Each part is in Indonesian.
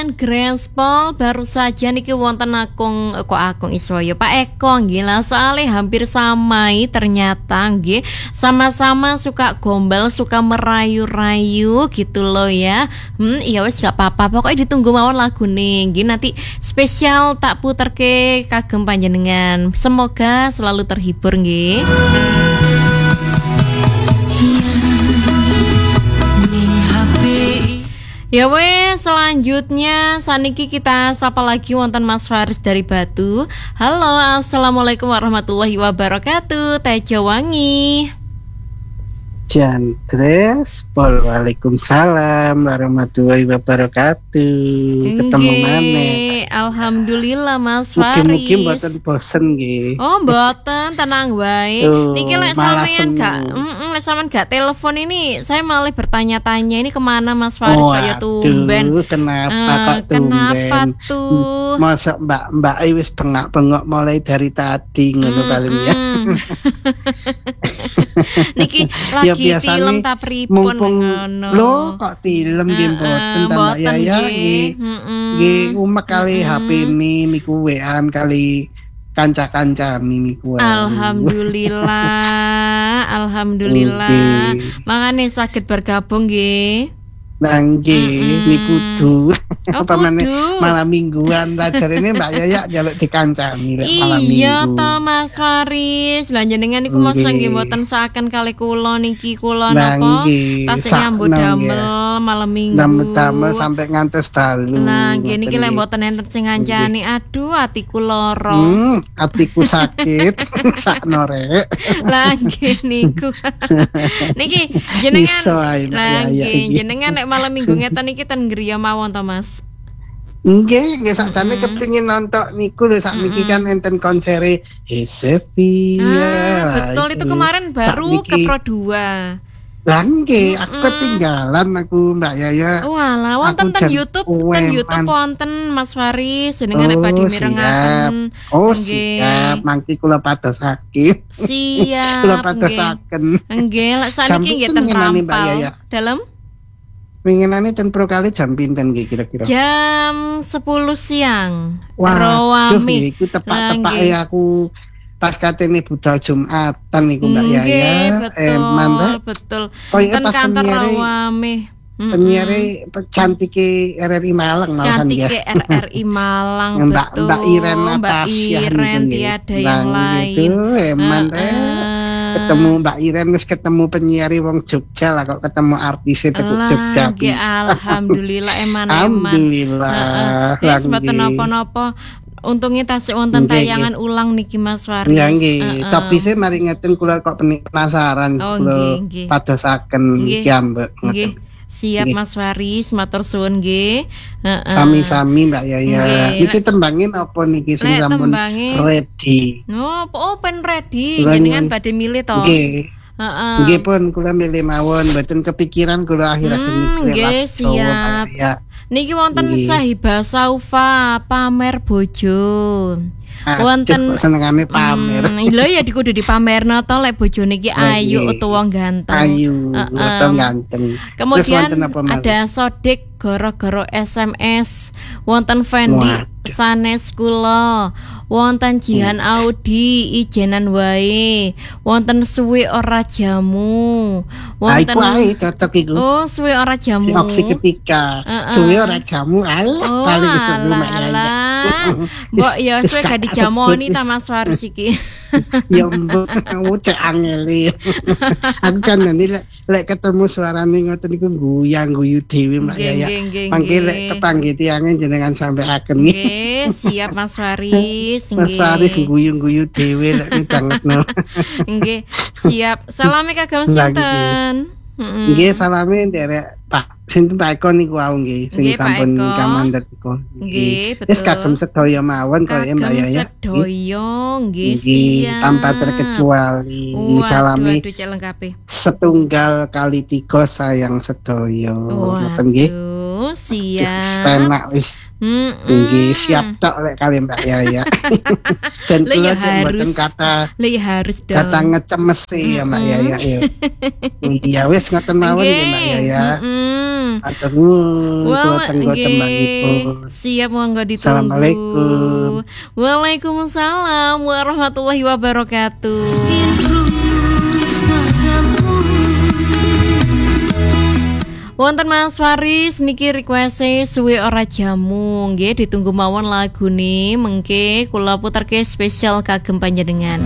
Grandspol baru saja niki wonten Akung Iswoyo Pak Eko gila soalnya hampir samai ternyata nggih sama-sama suka gombal suka merayu-rayu gitu loh ya. Iya wes gak apa-apa pokoknya ditunggu mawon lagu nih nggih nanti spesial tak puterke kagem panjenengan semoga selalu terhibur nggih. Ya wes selanjutnya saniki kita sapa lagi wonten Mas Faris dari Batu. Halo, assalamualaikum warahmatullahi wabarakatuh. Tejo Wangi. Jan Grandspol, waalaikumsalam warahmatullahi wabarakatuh. Ketemu mana? Alhamdulillah Mas Faris. Mungkin mboten bosen nggih. Oh, mboten, tenang wae. Niki lek sampean gak telepon ini saya malah bertanya-tanya ini kemana Mas Faris kayak tumben. Kenapa kok tumben? Kenapa tuh? Masa Mbak wis bengak-bengok mulai dari tadi ngono paling ya. Niki lagi film ta pripun ngono. Lho kok film nggih mboten ta Mbak Yaya nggih umek kali HP niku WA-an kali kanca-kancane niku. Alhamdulillah. Mangane saged bergabung nggih. Nggih niku kudu apa meneh malam mingguan lajarene Mbak Yaya njaluk dikancani malam minggu. Iya ta Mas Faris, lan jenengan niku mosok nggih mboten saken kali kula niki kula napa tasih nyambut damel malam minggu. Damel sampai ngantos dalu. Lah nggih niki lek mboten enten sing ngancani aduh atiku lara. Atiku sakit sakno rek. Lah nggih niku. Niki jenengan lah nggih jenengan nek malam minggu ngeten iki ten griya mawon to Mas. Nggih sakjane kepengin nonton niku lho sakniki kan enten konsere Sevilla. Betul itu kemarin baru ke Pro 2. Lah nggih aku ketinggalan aku Mbak Yaya. Walah wonten ten YouTube wonten Mas Faris jenengan nek badhe mirengaken. Siap mangke kula padosaken. Siap. Kula padosaken. Nggih lek saniki nggih ten Rampal. Dalem Winginane ten Pro kali jam pinten nggih kira-kira? Jam 10 siang. Rawami. Iku tepak-tepak aku pas katene budal Jumatan niku Mbak Yaya. Betul. Ten kantor Rawami. Penyiare cantike RRI Malang malahan ya. Cantike RRI Malang betul. Mbak Iren Natasha. Tiada yang lain. Ketemu Mbak Iren wis ketemu penyiar wong Jogja lah kok ketemu artis teko Jogja. Alhamdulillah eman. Alhamdulillah. Wis mboten napa-napa. Untungnya tasik wonten tayangan ulang niki Mas Faris. Ya nggih, tapi saya mari ngeten kula kok penasaran kula padosaken iki ambek. Nggih. Siap Mas Faris, matur suwun nggih. Sami-sami Mbak Yaya. Niki tembangin apa niki sing sampun ready? Open ready. Jenengan badhe milih to? Nggih. Nggih pun kula milih mawon, mboten kepikiran kula akhir-akhir niki. Nggih, siap. Niki wonten Sahibah Saufa pamer bojo. Wonten senengane pamer. Lho ya kudu dipamerno to lek bojone iki ayu utawa ganteng. Ayu utawa ganteng. Kemudian ada Sodik goro-goro SMS, wonten Fendi sanes kula, wonten Jihan Audi ijenan wae, wonten suwe ora jamu, wonten cocok iku. Oh, suwe ora jamu. Opsi ketika suwe ora jamu paling seru Mbok ya suwe gak dijamoni ta Mas Faris iki. Ya mbok cek angel. Aku kan lek ketemu suarane ngoten niku guyu dhewe Mbak Yaya. Mangke lek kepanggih tiange jenengan sampai aken nggih. Siap Mas Faris nggih. Mas Faris guyu-guyu dhewe lek ditangekno. Nggih, siap. Salame kagem sinten? Nggih, salame nderek Pak sinten Pak Eko niku wau nggih sing sampun kamandhet niku. Nggih, betul. Wis kagem sedaya mawon kaya Mbak Yaya. Sedaya nggih siap. Tanpa terkecuali. Salami. Lengkapi. 1 kali 3 sayang sedaya. Ngoten nggih. Siap. Penak wis. Nggih, siap tok lek kali Mbak Yaya. Dan kula mboten harus dong. Kata ngecemesi ya Mbak Yaya. Iya wis ngoten mawon nggih Mbak Yaya. Atur kula tenggo tembangipun. Siap monggo ditunggu. Assalamualaikum. Waalaikumsalam warahmatullahi wabarakatuh. Wonten Mas Faris niki request-e suwe ora jamu nggih ditunggu mawon lagune mengke kula puterke spesial kagem panjenengan.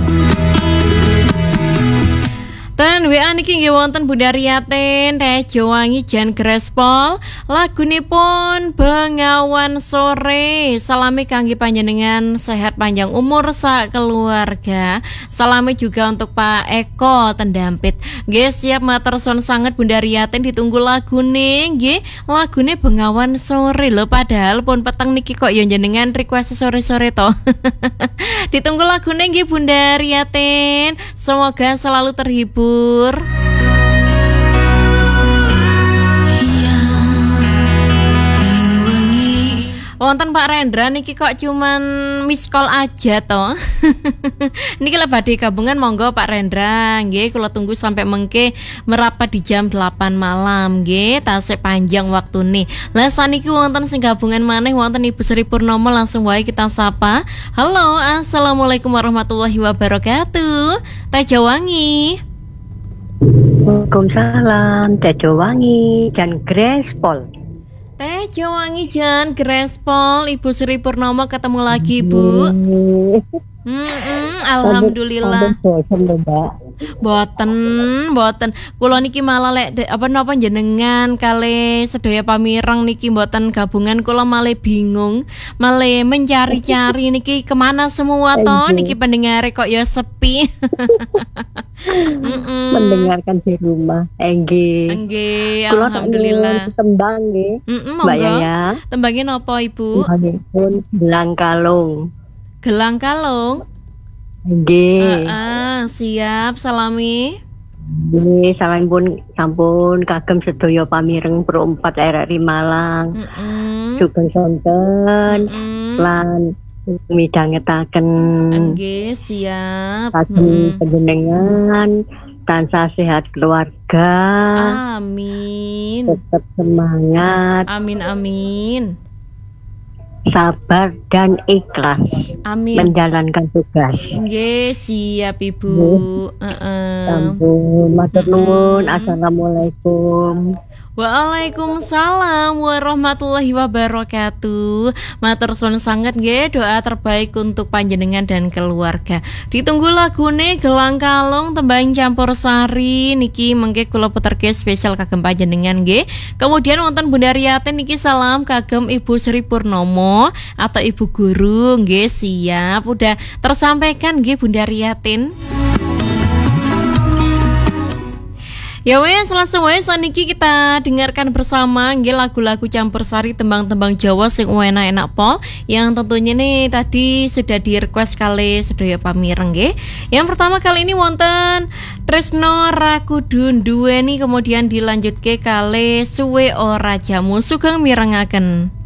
Ten WA niki nggih wonten Bunda Riyatin Tejo Wangi Jan Grespol lagunipun Bengawan Sore. Salami kangge panjenengan sehat panjang umur sak keluarga. Salami juga untuk Pak Eko Tendampit. Nggih siap matur suwun sanget Bunda Riyatin ditunggu lagune nggih. Lagune Bengawan Sore lho padahal pun peteng niki kok ya jenengan request sore-sore to. Ditunggu lagune nggih Bunda Riyatin. Semoga selalu terhibur. Wonten Pak Rendra niki kok cuman miss call aja toh. Niki lek badhe gabungan monggo Pak Rendra nggih kula tunggu sampai mengke merapat di jam 8 malam nggih tasih panjang waktune. Lah saniki wonten sing gabungan maneh wonten Ibu Sri Purnomo langsung wae kita sapa. Halo, assalamualaikum warahmatullahi wabarakatuh. Tejo Wangi. Waalaikumsalam, Tejo Wangi Jan Grespol. Tejo Wangi Jan Grespol, Ibu Sri Purnomo ketemu lagi Bu. Alhamdulillah. Boten. Kula niki malah lek apa napa jenengan kali sedaya pamireng niki mboten gabungan kula malah bingung, malah mencari-cari niki kemana semua toh niki pendengar kok ya sepi. Mendengarkan di rumah. Nggih, alhamdulillah. Tembang nggih. Mbak Yaya. Tembangnya napa Ibu? Gelang Kalung. Gelang Kalung. Nggih. Siap salami. Nggih, sampun kagem sedaya pamireng Pro 4 RRI Malang. Sugeng sonten lan midhangetaken. Nggih, siap. Kagem panjenengan tansah sehat keluarga. Amin. Tetap semangat. Amin. Sabar dan ikhlas. Amin. Menjalankan tugas. Nggih, siap Ibu. Sampun matur nuwun. Assalamualaikum. Waalaikumsalam warahmatullahi wabarakatuh. Matur suwun sanget nggih doa terbaik untuk panjenengan dan keluarga. Ditunggu lagune Gelang Kalung tembang campursari niki mengke kula puterke spesial kagem panjenengan nggih. Kemudian wonten Bunda Riyatin niki salam kagem Ibu Sri Purnomo atau Ibu Guru nggih siap udah tersampaikan nggih Bunda Riyatin. Ya wes langsung wes saniki kita dengarkan bersama nggih lagu-lagu campursari tembang-tembang Jawa sing enak-enak pol yang tentunya nih tadi sudah di request kali sedaya pamireng nggih. Yang pertama kali ini wonten Tresno Rakudun duweni kemudian dilanjutke kali Suwe Ora Jamu sugeng mirengaken.